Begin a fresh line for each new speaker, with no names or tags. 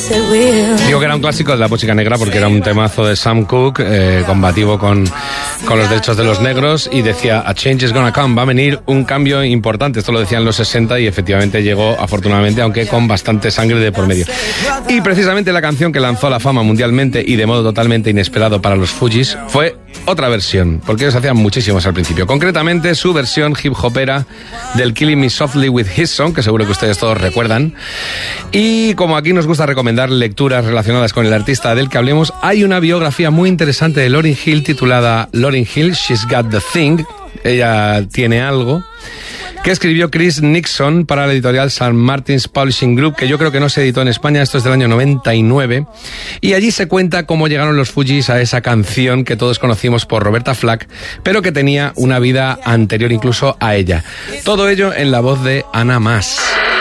Digo que era un clásico de la música negra porque era un temazo de Sam Cooke, combativo con los derechos de los negros, y decía, a change is gonna come, va a venir un cambio importante. Esto lo decía en los 60 y efectivamente llegó, afortunadamente, aunque con bastante sangre de por medio. Y precisamente la canción que lanzó a la fama mundialmente y de modo totalmente inesperado para los Fugees fue otra versión, porque ellos hacían muchísimos al principio. Concretamente, su versión hip hopera del Killing Me Softly with His Song, que seguro que ustedes todos recuerdan. Y como aquí nos gusta recomendar lecturas relacionadas con el artista del que hablemos, hay una biografía muy interesante de Lauryn Hill titulada Lauryn Hill, She's Got the Thing, ella tiene algo, que escribió Chris Nixon para la editorial St. Martin's Publishing Group, que yo creo que no se editó en España, esto es del año 99, y allí se cuenta cómo llegaron los Fugees a esa canción que todos conocimos por Roberta Flack, pero que tenía una vida anterior incluso a ella. Todo ello en la voz de Ana Mas.